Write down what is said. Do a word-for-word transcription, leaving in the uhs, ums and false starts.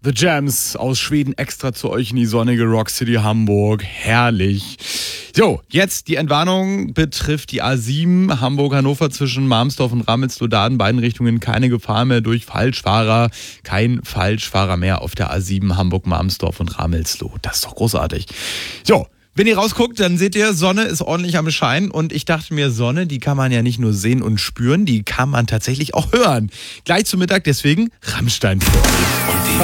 The Jams aus Schweden extra zu euch in die sonnige Rock City Hamburg. Herrlich. So, jetzt die Entwarnung betrifft die A sieben Hamburg-Hannover zwischen Marmsdorf und Ramelsloh-Daden. Beiden Richtungen keine Gefahr mehr durch Falschfahrer. Kein Falschfahrer mehr auf der A sieben Hamburg-Marmsdorf und Ramelsloh. Das ist doch großartig. So. Wenn ihr rausguckt, dann seht ihr, Sonne ist ordentlich am Schein und ich dachte mir, Sonne, die kann man ja nicht nur sehen und spüren, die kann man tatsächlich auch hören. Gleich zu Mittag, deswegen Rammstein für euch.